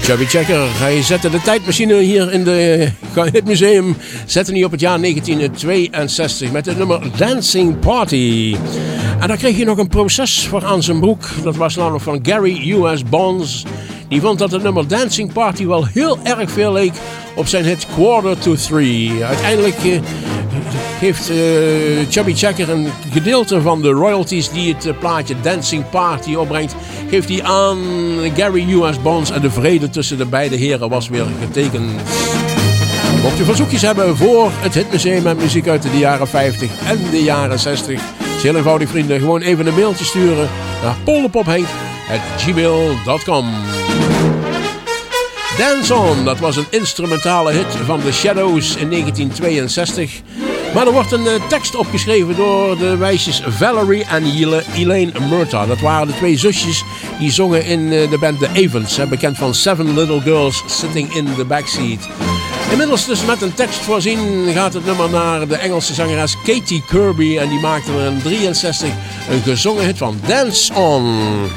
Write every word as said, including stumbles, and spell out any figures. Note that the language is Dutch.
Chubby Checker, hij zette de tijdmachine hier in de, het museum, zette hij op het jaar negentien tweeënzestig met het nummer Dancing Party. En daar kreeg hij nog een proces voor aan zijn broek. Dat was nou nog van Gary U S Bonds. Die vond dat het nummer Dancing Party wel heel erg veel leek op zijn hit Quarter to Three. Uiteindelijk uh, heeft uh, Chubby Checker een gedeelte van de royalties die het uh, plaatje Dancing Party opbrengt, geeft hij aan Gary U S Bonds en de vrede tussen de beide heren was weer getekend. Mocht u verzoekjes hebben voor het Hitmuseum met muziek uit de jaren vijftig en de jaren zestig, is heel eenvoudig vrienden, gewoon even een mailtje sturen naar polderpophenk at gmail dot com. Dance On, dat was een instrumentale hit van The Shadows in negentien tweeënzestig. Maar er wordt een uh, tekst opgeschreven door de wijsjes Valerie en Elaine Murtagh. Dat waren de twee zusjes die zongen in uh, de band The Avens. Bekend van Seven Little Girls Sitting in the Backseat. Inmiddels dus met een tekst voorzien gaat het nummer naar de Engelse zangeres Katie Kirby. En die maakte er in drieënzestig een gezongen hit van Dance On.